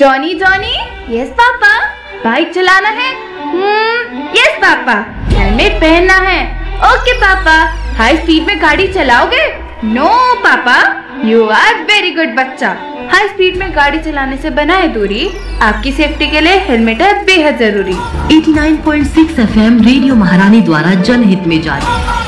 Johnny Johnny. Yes papa. Bike चलाना है? Yes papa. Helmet पहनना है? ओके पापा। हाई स्पीड में गाड़ी चलाओगे? नो पापा। यू आर वेरी गुड बच्चा। हाई स्पीड में गाड़ी चलाने से बनाए दूरी। आपकी सेफ्टी के लिए हेलमेट है बेहद जरूरी। 89.6 FM रेडियो महारानी द्वारा जनहित में जारी।